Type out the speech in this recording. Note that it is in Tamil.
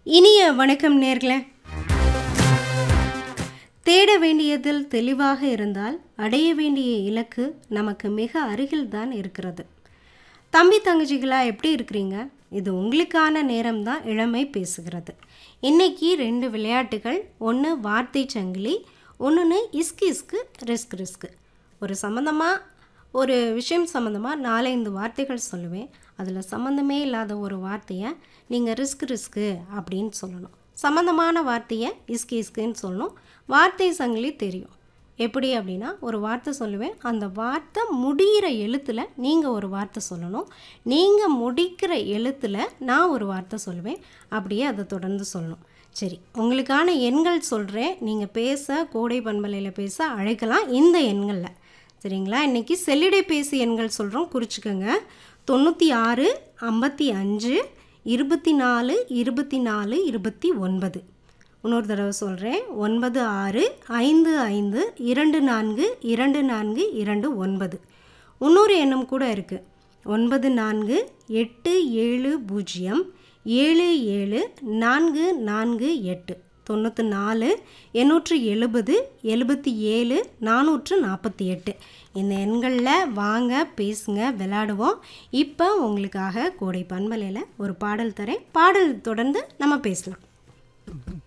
இனிய வணக்கம் நேர்களே. தேட வேண்டியதில் தெளிவாக இருந்தால் அடைய வேண்டிய இலக்கு நமக்கு மிக அருகில் தான் இருக்கிறது. தம்பி தங்கச்சிகளா எப்படி இருக்கிறீங்க? இது உங்களுக்கான நேரம் தான் இளமை பேசுகிறது. இன்னைக்கு 2 விளையாட்டுகள், ஒன்று வார்த்தை சங்கிலி, ஒன்று இஸ்கு இஸ்கு ரிஸ்க் ரிஸ்க். ஒரு விஷயம் சம்மந்தமாக 4-5 வார்த்தைகள் சொல்லுவேன். அதில் சம்மந்தமே இல்லாத ஒரு வார்த்தையை நீங்கள் ரிஸ்க்கு அப்படின்னு சொல்லணும். சம்மந்தமான வார்த்தையை இஸ்கு இஸ்குன்னு சொல்லணும். வார்த்தை சங்கிலி தெரியும் எப்படி அப்படின்னா, ஒரு வார்த்தை சொல்லுவேன், அந்த வார்த்தை முடிகிற எழுத்தில் நீங்கள் ஒரு வார்த்தை சொல்லணும். நீங்கள் முடிக்கிற எழுத்தில் நான் ஒரு வார்த்தை சொல்லுவேன். அப்படியே அதை தொடர்ந்து சொல்லணும். சரி, உங்களுக்கான எண்கள் சொல்கிறேன். நீங்கள் பேச, கோடை பண்பலையில் பேச அழைக்கலாம் இந்த எண்களில். சரிங்களா? இன்றைக்கி செல்லிடைப்பேசி எண்கள் சொல்கிறோம், குறிச்சிக்கோங்க. 96 55 24 24 29. இன்னொரு தடவை சொல்கிறேன், 96 55 24 24 29. இன்னொரு எண்ணம் கூட இருக்குது, 94 870 77 448. 94 870 77 448. இந்த எண்களில் வாங்க, பேசுங்க, விளையாடுவோம். இப்போ உங்களுக்காக கோடை பண்பலையில் ஒரு பாடல் தரேன். பாடல் தொடர்ந்து நம்ம பேசலாம்.